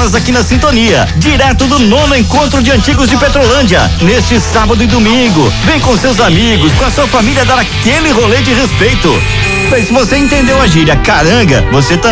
horas aqui na Sintonia, direto do 9º Encontro de Antigos de Petrolândia, neste sábado e domingo. Vem com seus amigos, com a sua família dar aquele rolê de respeito. Mas se você entendeu a gíria caranga, você também